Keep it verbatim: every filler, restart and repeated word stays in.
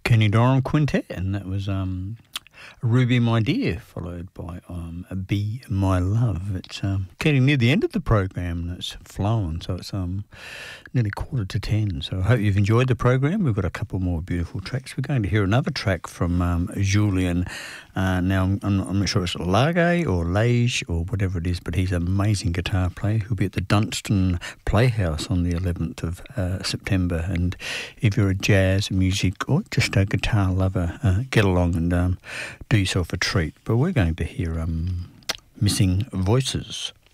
Kenny Dorham Quintet, and that was um, Ruby My Dear, followed by um, Be My Love. It's um, getting near the end of the program and it's flowing, so it's um, nearly quarter to ten. So I hope you've enjoyed the program. We've got a couple more beautiful tracks. We're going to hear another track from um, Julian. Uh, now, I'm, I'm not sure it's Lage or Lage or whatever it is, but he's an amazing guitar player. He'll be at the Dunstan Playhouse on the eleventh of uh, September. And if you're a jazz, music, or just a guitar lover, uh, get along and um, do yourself a treat. But we're going to hear um, Missing Voices.